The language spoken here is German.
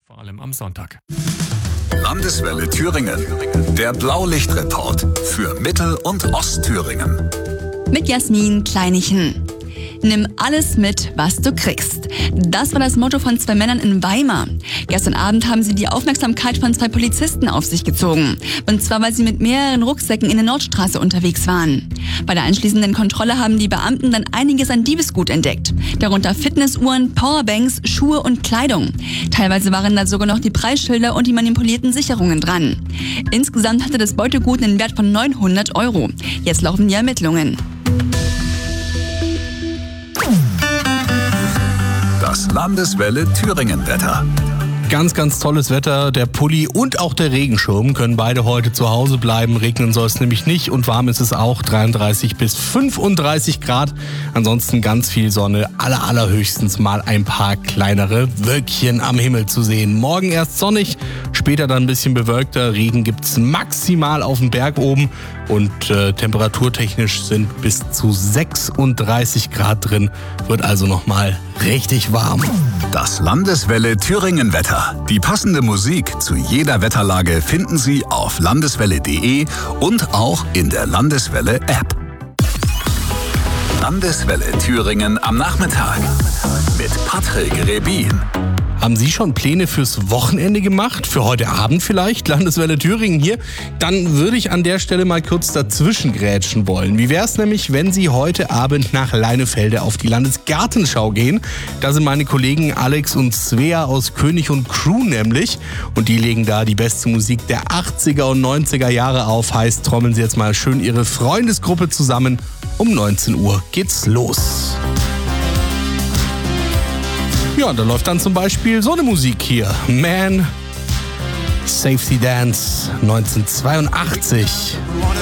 vor allem am Sonntag. Landeswelle Thüringen. Der Blaulichtreport für Mittel- und Ostthüringen. Mit Jasmin Kleinichen. Nimm alles mit, was du kriegst. Das war das Motto von 2 Männern in Weimar. Gestern Abend haben sie die Aufmerksamkeit von 2 Polizisten auf sich gezogen. Und zwar, weil sie mit mehreren Rucksäcken in der Nordstraße unterwegs waren. Bei der anschließenden Kontrolle haben die Beamten dann einiges an Diebesgut entdeckt. Darunter Fitnessuhren, Powerbanks, Schuhe und Kleidung. Teilweise waren da sogar noch die Preisschilder und die manipulierten Sicherungen dran. Insgesamt hatte das Beutegut einen Wert von 900 €. Jetzt laufen die Ermittlungen. Das Landeswelle Thüringen-Wetter. Ganz, ganz tolles Wetter. Der Pulli und auch der Regenschirm können beide heute zu Hause bleiben. Regnen soll es nämlich nicht und warm ist es auch. 33 bis 35 Grad. Ansonsten ganz viel Sonne. Allerhöchstens mal ein paar kleinere Wölkchen am Himmel zu sehen. Morgen erst sonnig, später dann ein bisschen bewölkter. Regen gibt's maximal auf dem Berg oben. Und temperaturtechnisch sind bis zu 36 Grad drin. Wird also nochmal richtig warm. Das Landeswelle Thüringen-Wetter. Die passende Musik zu jeder Wetterlage finden Sie auf landeswelle.de und auch in der Landeswelle-App. Landeswelle Thüringen am Nachmittag mit Patrick Rebin. Haben Sie schon Pläne fürs Wochenende gemacht? Für heute Abend vielleicht? Landeswelle Thüringen hier? Dann würde ich an der Stelle mal kurz dazwischen grätschen wollen. Wie wäre es nämlich, wenn Sie heute Abend nach Leinefelde auf die Landesgartenschau gehen? Da sind meine Kollegen Alex und Svea aus König und Crew nämlich. Und die legen da die beste Musik der 80er und 90er Jahre auf. Heißt, trommeln Sie jetzt mal schön Ihre Freundesgruppe zusammen. Um 19 Uhr geht's los. Ja, da läuft dann zum Beispiel so eine Musik hier. Man, Safety Dance 1982.